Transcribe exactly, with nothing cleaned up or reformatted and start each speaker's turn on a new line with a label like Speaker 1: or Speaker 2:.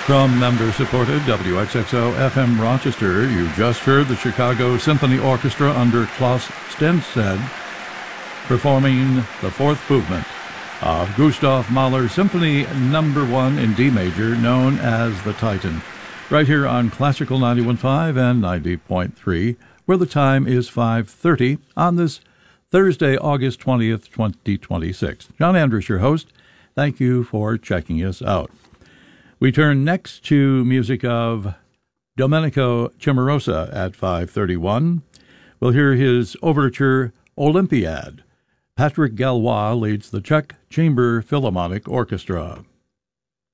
Speaker 1: From member-supported W X X O F M Rochester, you just heard the Chicago Symphony Orchestra under Klaus Stensted performing the fourth movement of Gustav Mahler's Symphony Number One in D major, known as the Titan, right here on Classical ninety-one point five and ninety point three, where the time is five thirty on this Thursday, August twentieth, twenty twenty-six. John Andrus, your host. Thank you for checking us out. We turn next to music of Domenico Cimarosa at five thirty-one. We'll hear his overture, Olympiad. Patrick Gallois leads the Czech Chamber Philharmonic Orchestra.